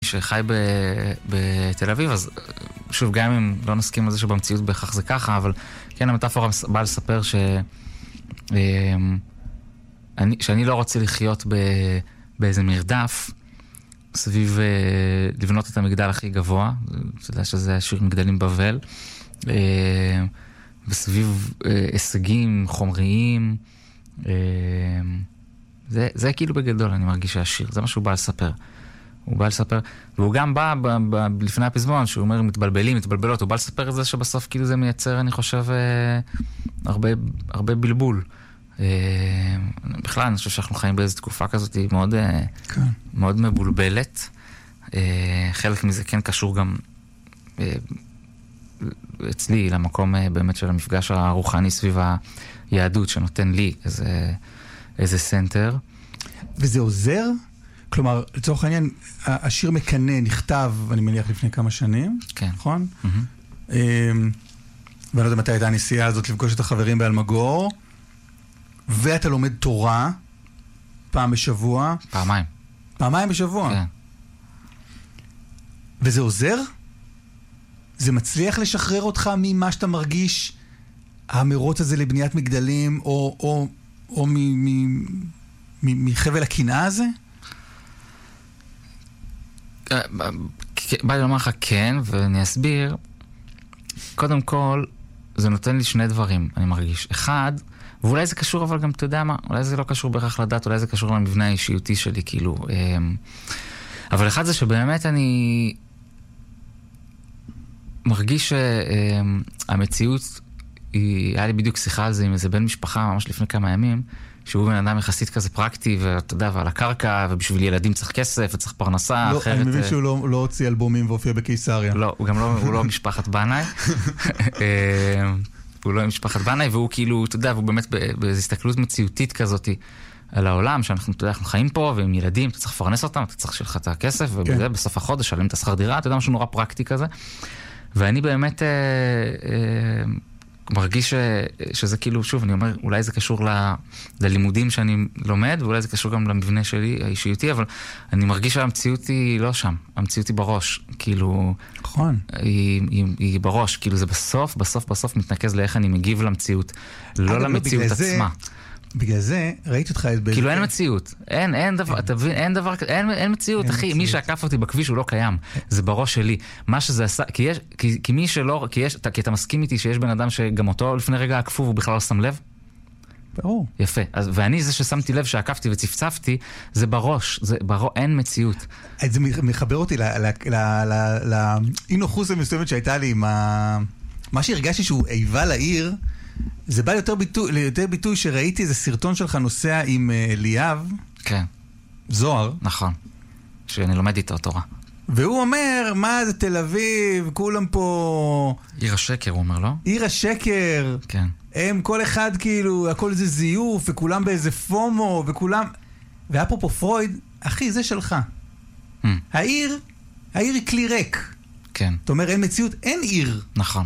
שחי בתל אביב, אז שוב, גם אם לא נסכים על זה שבמציאות בהכרח זה ככה, אבל כן, המטאפורה באה לספר שאני לא רוצה לחיות באיזה מרדף, סביב לבנות את המגדל הכי גבוה, אתה יודע שזה השיר מגדלים בבל, וסביב הישגים חומריים, זה כאילו בגדול, אני מרגיש שהשיר, זה מה שהוא בא לספר. הוא בא לספר, והוא גם בא לפני הפזמון, שהוא אומר מתבלבלות, הוא בא לספר את זה שבסוף כאילו זה מייצר, אני חושב, הרבה בלבול. בכלל, אני חושב שאנחנו חיים באיזו תקופה כזאת, היא מאוד מבולבלת. חלק מזה כן קשור גם אצלי, למקום באמת של המפגש הרוחני סביב היהדות, שנותן לי איזה סנטר. וזה עוזר? כלומר, לצורך העניין, השיר מקנה, נכתב, אני מניח לפני כמה שנים, כן. נכון? ואני לא יודע מתי הייתה הנסיעה הזאת לפגוש את החברים באלמגור, ואתה לומד תורה פעם בשבוע. פעמיים בשבוע? כן. וזה עוזר? זה מצליח לשחרר אותך ממה שאתה מרגיש, האמירות הזה לבניית מגדלים, או מחבל הקנאה הזה? בא לי לומר לך כן, ואני אסביר. קודם כל, זה נותן לי שני דברים, אני מרגיש. אחד, ואולי זה קשור, אבל גם אתה יודע מה, אולי זה לא קשור בהכרח לדת, אולי זה קשור למבנה האישיותי שלי, כאילו. אבל אחד זה שבאמת אני מרגיש שהמציאות, היה לי בדיוק שיחה על זה עם איזה בן משפחה, ממש לפני כמה ימים, שהוא בן אדם יחסית כזה פרקטי, ואתה יודע, ועל הקרקע, ובשביל ילדים צריך כסף, וצריך פרנסה אחרת. אני מבין שהוא לא הוציא אלבומים והופיע בקיסריה. לא, הוא לא משפחת בנאי. הוא לא משפחת בנאי, והוא כאילו, אתה יודע, והוא באמת באיזו הסתכלות מציאותית כזאת על העולם, שאנחנו, אתה יודע, אנחנו חיים פה, ועם ילדים, אתה צריך לפרנס אותם, אתה צריך שלך את הכסף, ובזה בסוף החודש, שלם את השכר דירה, אתה יודע, משהו נורא פרקטי כזה. ואני באמת מרגיש שזה כאילו, שוב, אני אומר, אולי זה קשור ללימודים שאני לומד, ואולי זה קשור גם למבנה שלי, האישיותי, אבל אני מרגיש שהמציאות היא לא שם, המציאות היא בראש, כאילו, נכון. היא בראש, כאילו זה בסוף מתנקז לאיך אני מגיב למציאות, לא למציאות עצמה. בגלל זה, ראיתי אותך... כאילו אין מציאות, אין דבר, אתה מבין, אין מציאות, אחי, מי שעקף אותי בכביש הוא לא קיים, זה בראש שלי. מה שזה עשה, כי מי שלא, כי אתה מסכים איתי שיש בן אדם שגם אותו לפני רגע עקפו והוא בכלל לא שם לב? ברור. יפה, ואני זה ששמתי לב שעקפתי וצפצפתי, זה בראש, אין מציאות. זה מחבר אותי לאי-נוחות המסוימת שהייתה לי עם מה שהרגשתי שהוא איבה לעיר, זה בא ליותר ביטוי שראיתי איזה סרטון שלך נוסע עם ליאב. כן. זוהר. נכון. שאני לומד איתו תורה. והוא אומר, מה זה תל אביב, כולם פה... עיר השקר, הוא אומר, לא? עיר השקר. כן. הם כל אחד כאילו, הכל זה זיוף, וכולם באיזה פומו, וכולם... ואפרופו פרויד, אחי, זה שלך. העיר היא כלי ריק. כן. זאת אומרת, אין מציאות, אין עיר. נכון.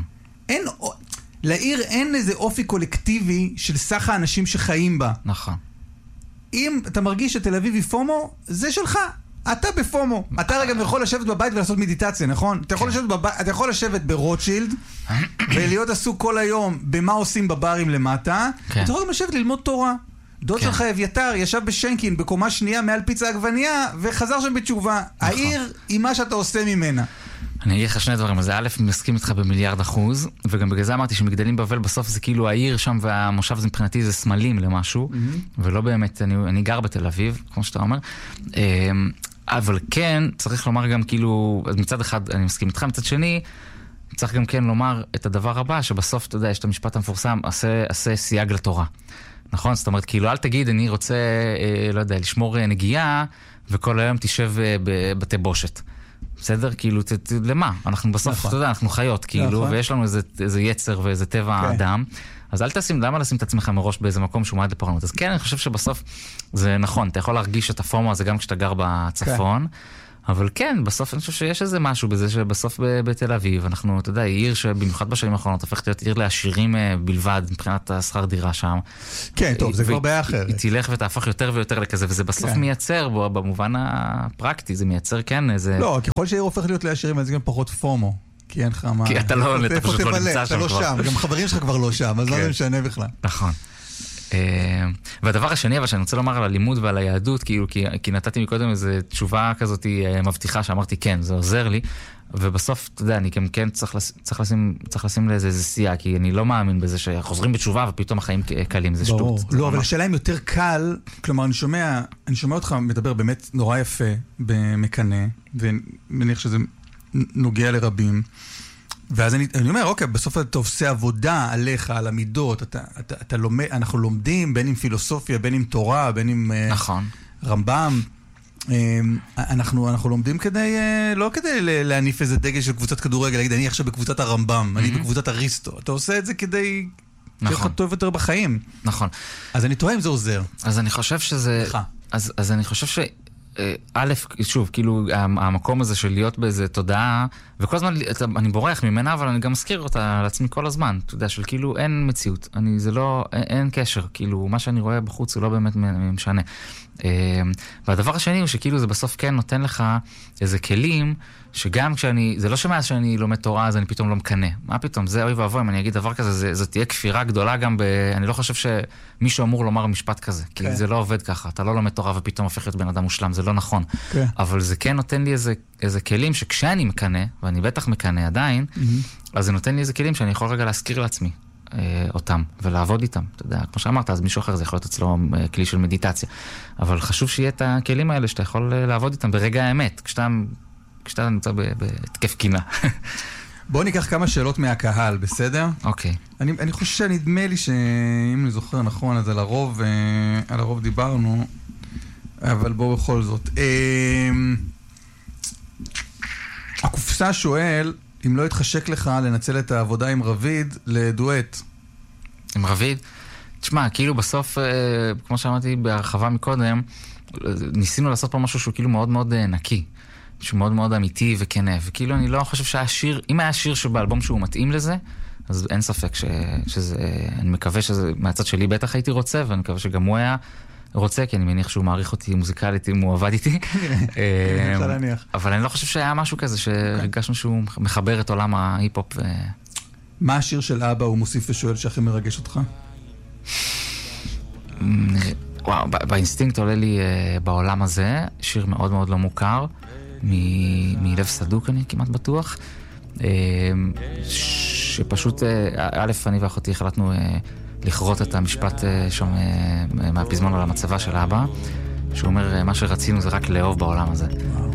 לעיר אין איזה אופי קולקטיבי של סך האנשים שחיים בה. נכון. אם אתה מרגיש שתל אביב היא פומו, זה שלך. אתה בפומו. אתה רגע יכול לשבת בבית ולעשות מדיטציה, נכון? אתה יכול לשבת ברוטשילד ולהיות עסוק כל היום במה עושים בברים למטה. אתה יכול גם לשבת ללמוד תורה. דוד שלך אביתר ישב בשנקין בקומה שנייה מעל פיצה עגבניה וחזר שם בתשובה. העיר היא מה שאתה עושה ממנה. אני אגיד לך שני דברים, אז א', מסכים איתך ב1,000,000%, וגם בגלל זה אמרתי שמגדלים בבל בסוף זה כאילו העיר שם והמושב זה מבחינתי זה סמלים למשהו, ולא באמת, אני גר בתל אביב, כמו שאתה אומר, אבל כן, צריך לומר גם כאילו, מצד אחד אני מסכים איתך, מצד שני, צריך גם כן לומר את הדבר הבא, שבסוף, אתה יודע, יש את המשפט המפורסם, עשה סייג לתורה. נכון? זאת אומרת, כאילו, אל תגיד, אני רוצה, לא יודע, לשמור נגיעה, וכל היום תשב בבתי בושת. בסדר? כאילו, למה? אנחנו בסוף, אתה יודע, אנחנו חיות, כאילו, ויש לנו איזה יצר ואיזה טבע האדם. אז אל תשים, למה לשים את עצמך מראש באיזה מקום שהוא מעד לפרענות? אז כן, אני חושב שבסוף זה נכון, אתה יכול להרגיש את הפורמו הזה גם כשאתה גר בצפון, אבל כן, בסוף אני חושב שיש איזה משהו בזה שבסוף בתל אביב, אנחנו, אתה יודע, עיר שבמיוחד בשנים האחרונות הופכת להיות עיר לעשירים בלבד, מבחינת השכר דירה שם. כן, טוב, זה כבר בעיה אחרת. היא תלך ותהפך יותר ויותר לכזה, וזה בסוף מייצר, במובן הפרקטי, זה מייצר כן איזה... לא, ככל שהעיר הופך להיות לעשירים, אז גם פחות פומו. כי אין לך מה... כי אתה פשוט לא נמצא שם כבר. גם חברים שלך כבר לא שם, אז לא משנה בכלל. נכון. והדבר השני, אבל שאני רוצה לומר על הלימוד ועל היהדות, כי נתתי מקודם איזו תשובה כזאת מבטיחה שאמרתי כן, זה עוזר לי, ובסוף, אתה יודע, אני כן צריך לשים לאיזה סייה, כי אני לא מאמין בזה שחוזרים בתשובה ופתאום החיים קלים, זה שטות. לא, אבל השאלה אם יותר קל, כלומר, אני שומע אותך מדבר באמת נורא יפה במקנה, ומניח שזה נוגע לרבים, ואז אני אומר, אוקיי, בסוף אתה עושה עבודה עליך, על המידות, אנחנו לומדים, בין עם פילוסופיה, בין עם תורה, בין עם רמב"ם, אנחנו לומדים כדי, לא כדי להניף איזה דגל של קבוצת כדורגל, להגיד, אני עכשיו בקבוצת הרמב"ם, אני בקבוצת אריסטו, אתה עושה את זה כדי שיהיה לך טוב יותר בחיים. נכון. אז אני תוהה אם זה עוזר. אז אני חושב שזה... אז אני חושב ש... א', שוב, כאילו, המקום הזה של להיות באיזה תודעה, וכל הזמן אני בורח ממנה, אבל אני גם מזכיר אותה לעצמי כל הזמן, אתה יודע, של כאילו אין מציאות, זה לא, אין קשר, כאילו, מה שאני רואה בחוץ הוא לא באמת משנה. והדבר השני הוא שכאילו זה בסוף כן נותן לך איזה כלים, שגם כשאני, זה לא שמאז שאני לומד תורה, אז אני פתאום לא מקנה. מה פתאום? זה אוי ואבוי, אם אני אגיד דבר כזה, זה תהיה כפירה גדולה גם אני לא חושב שמישהו אמור לומר משפט כזה, כי זה לא עובד ככה. אתה לא לומד תורה ופתאום הופך להיות בן אדם מושלם, זה לא נכון. אבל זה כן נותן לי איזה כלים שכשאני מקנה, ואני בטח מקנה עדיין, אז זה נותן לי איזה כלים שאני יכול רגע להזכיר לעצמי אותם, ולעבוד איתם. אתה יודע, כמו שאמרת, אז מישהו אחר זה יכול להיות אצלו כלי של מדיטציה. אבל חשוב שיהיה את הכלים האלה שאתה יכול לעבוד איתם ברגע האמת, כשאתה נמצא בהתקף קינה. בואו ניקח כמה שאלות מהקהל, בסדר? אוקיי. אני חושב שנדמה לי שאם אני זוכר נכון, אז על הרוב דיברנו, אבל בואו בכל זאת. הקופסה שואל, אם לא יתחשק לך לנצל את העבודה עם רביד לדואט. עם רביד? תשמע, כאילו בסוף, כמו שאמרתי בהרחבה מקודם, ניסינו לעשות פה משהו שהוא כאילו מאוד מאוד נקי. שהוא מאוד מאוד אמיתי וכנה, וכאילו אני לא חושב שהשיר, אם היה שיר שבאלבום שהוא מתאים לזה, אז אין ספק שזה, אני מקווה שזה, מהצד שלי בטח הייתי רוצה, ואני מקווה שגם הוא היה רוצה, כי אני מניח שהוא מעריך אותי מוזיקלית אם הוא עבד איתי. אבל אני לא חושב שהיה משהו כזה, שהרגשנו שהוא מחבר את עולם ההיפ-הופ. מה השיר של אבא הוא מוסיף ושואל שהכי מרגש אותך? וואו, באינסטינקט עולה לי בעולם הזה, שיר מאוד מאוד לא מוכר, מלב סדוק אני כמעט בטוח, שפשוט, א', אני ואחותי החלטנו לכרות את המשפט שם מהפזמון על המצבה של אבא, שהוא אומר, מה שרצינו זה רק לאהוב בעולם הזה.